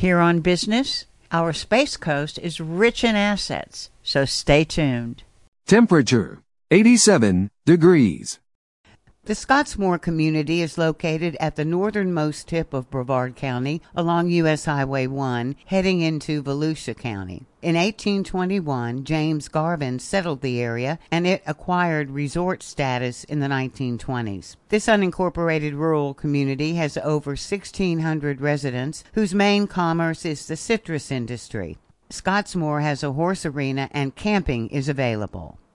Here on Business, our Space Coast is rich in assets, so stay tuned. Temperature, 87 degrees. The Scottsmore community is located at the northernmost tip of Brevard County along U.S. Highway 1, heading into Volusia County. In 1821, James Garvin settled the area, and it acquired resort status in the 1920s. This unincorporated rural community has over 1,600 residents, whose main commerce is the citrus industry. Scottsmore has a horse arena, and camping is available.